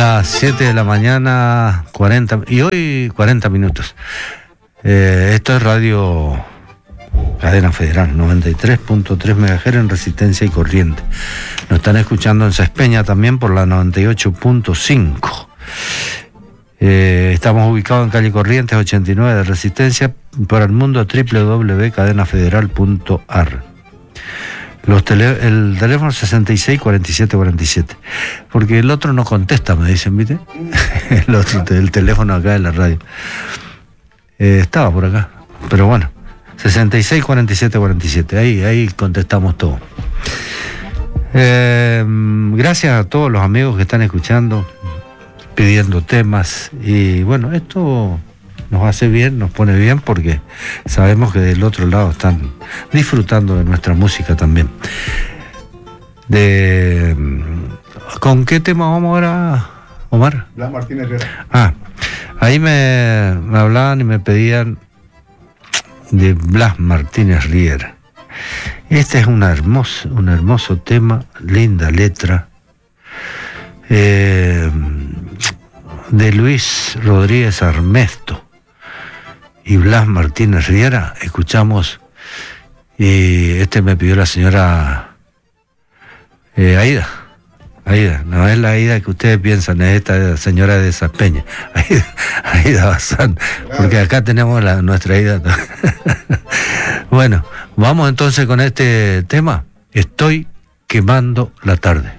Las 7 de la mañana, 40, y hoy 40 minutos. Esto es Radio Cadena Federal, 93.3 MHz en resistencia y corriente. Nos están escuchando en Sespeña también por la 98.5. Estamos ubicados en calle Corrientes 89 de Resistencia, para el mundo www.cadenafederal.ar. El teléfono 66 47 47, porque el otro no contesta, me dicen, ¿viste? el teléfono acá de la radio estaba por acá, pero bueno, 66 47 47, ahí contestamos todo. Gracias a todos los amigos que están escuchando, pidiendo temas, y bueno, esto nos hace bien, nos pone bien, porque sabemos que del otro lado están disfrutando de nuestra música también. ¿Con qué tema vamos ahora, Omar? Blas Martínez Riera. Ahí me hablaban y me pedían de Blas Martínez Riera. Este es un hermoso tema, linda letra, de Luis Rodríguez Armesto y Blas Martínez Riera. Escuchamos, y me pidió la señora Aida, no es la Aida que ustedes piensan, es esta señora de Sespeña, Aida Bazán, porque acá tenemos nuestra Aida. Bueno, vamos entonces con este tema, Estoy quemando la tarde.